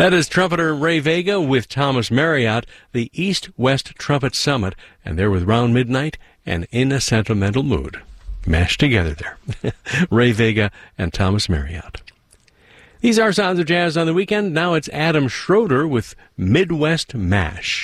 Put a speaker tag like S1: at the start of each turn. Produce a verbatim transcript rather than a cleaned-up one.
S1: That is trumpeter Ray Vega with Thomas Marriott, the East-West Trumpet Summit, and they're with Round Midnight and In a Sentimental Mood. Mashed together there. Ray Vega and Thomas Marriott. These are Sounds of Jazz on the Weekend. Now it's Adam Schroeder with Midwest Mash.